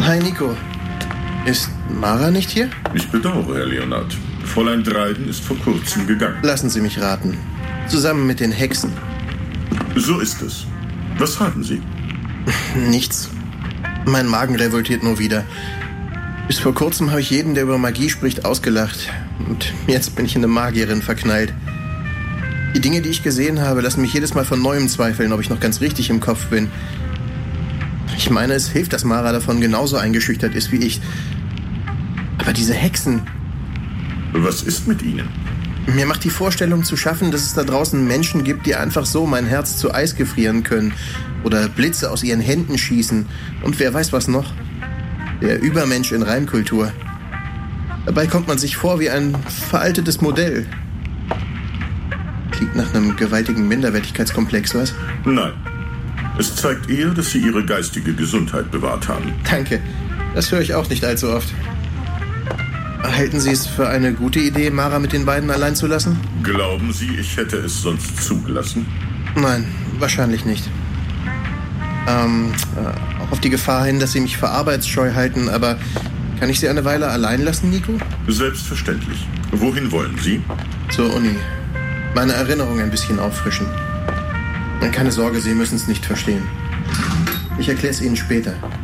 Hi, Nico. Ist Mara nicht hier? Ich bedauere, Herr Leonard. Fräulein Dryden ist vor kurzem gegangen. Lassen Sie mich raten. Zusammen mit den Hexen. So ist es. Was haben Sie? Nichts. Mein Magen revoltiert nur wieder. Bis vor kurzem habe ich jeden, der über Magie spricht, ausgelacht. Und jetzt bin ich in eine Magierin verknallt. Die Dinge, die ich gesehen habe, lassen mich jedes Mal von Neuem zweifeln, ob ich noch ganz richtig im Kopf bin. Ich meine, es hilft, dass Mara davon genauso eingeschüchtert ist wie ich. Aber diese Hexen... Was ist mit ihnen? Mir macht die Vorstellung zu schaffen, dass es da draußen Menschen gibt, die einfach so mein Herz zu Eis gefrieren können. Oder Blitze aus ihren Händen schießen. Und wer weiß was noch. Der Übermensch in Reimkultur. Dabei kommt man sich vor wie ein veraltetes Modell. Klingt nach einem gewaltigen Minderwertigkeitskomplex, was? Nein. Es zeigt eher, dass Sie Ihre geistige Gesundheit bewahrt haben. Danke. Das höre ich auch nicht allzu oft. Halten Sie es für eine gute Idee, Mara mit den beiden allein zu lassen? Glauben Sie, ich hätte es sonst zugelassen? Nein, wahrscheinlich nicht. Auch auf die Gefahr hin, dass Sie mich für arbeitsscheu halten, aber kann ich Sie eine Weile allein lassen, Nico? Selbstverständlich. Wohin wollen Sie? Zur Uni. Meine Erinnerung ein bisschen auffrischen. Keine Sorge, Sie müssen es nicht verstehen. Ich erkläre es Ihnen später.